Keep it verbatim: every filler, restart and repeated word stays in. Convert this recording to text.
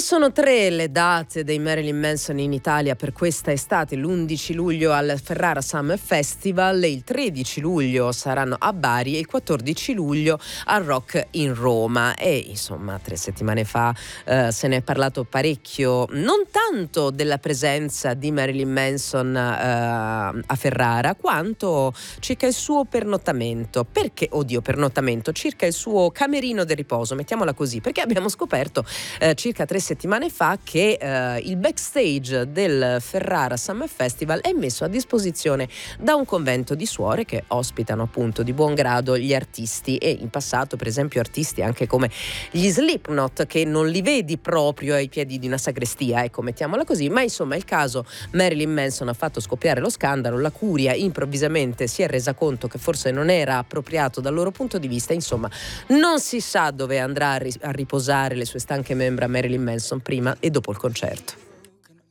sono tre le date dei Marilyn Manson in Italia per questa estate: l'undici luglio al Ferrara Summer Festival, il tredici luglio saranno a Bari e il quattordici luglio al Rock in Roma. E insomma tre settimane fa eh, se ne è parlato parecchio, non tanto della presenza di Marilyn Manson eh, a Ferrara, quanto circa il suo pernottamento. Perché, oddio, pernottamento, circa il suo camerino del riposo, mettiamola così, perché abbiamo scoperto eh, circa tre settimane fa che eh, il backstage del Ferrara Summer Festival è messo a disposizione da un convento di suore che ospitano appunto di buon grado gli artisti, e in passato per esempio artisti anche come gli Slipknot, che non li vedi proprio ai piedi di una sagrestia, ecco, mettiamola così. Ma insomma il caso Marilyn Manson ha fatto scoppiare lo scandalo, la curia improvvisamente si è resa conto che forse non era appropriato dal loro punto di vista. Insomma non si sa dove andrà a riposare le sue stanche membra Marilyn Manson prima e dopo il concerto.